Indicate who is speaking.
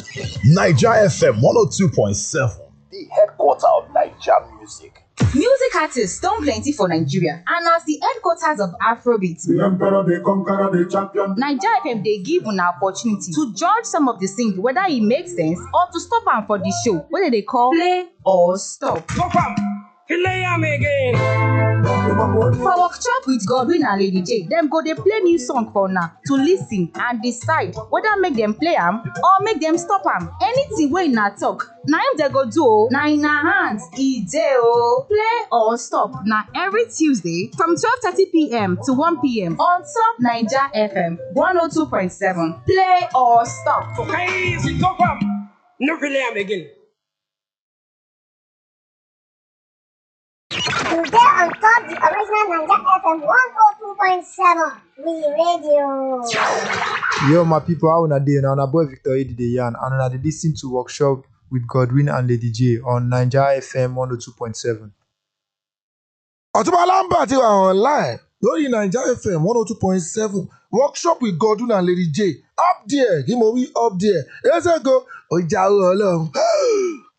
Speaker 1: Niger FM 102.7, the headquarters of Niger music.
Speaker 2: Music artists don't plenty for Nigeria, and as the headquarters of Afrobeat,
Speaker 3: the emperor, the conqueror, the champion.
Speaker 2: Niger FM they give an opportunity to judge some of the things whether it makes sense or to stop them for the show, whether they call play or stop.
Speaker 4: Stop am! Play am again!
Speaker 2: For workshop with Godwin and Lady J, them go they play new song for now to listen and decide whether make them play am or make them stop am. Anything wey na talk, na im they go do o. Na in our hands, e dey o. Play or stop na every Tuesday from 12:30 p.m. to 1 p.m. on top Niger FM 102.7. Play or stop.
Speaker 4: Okay, stop am! No play am again.
Speaker 5: You get on top the original Niger FM 102.7. We radio.
Speaker 6: Yo, my people, how una dey? Now, boy Victor Edide Yan, and una dey listen to Workshop with Godwin and Lady J on Niger FM 102.7.
Speaker 7: Ọ̀túnba Lamba ti wà online lórí Niger FM 102.7 Workshop with Godwin and Lady J up there kí mo wí up there. Ẹ ṣe go ọjà ọlọ́run.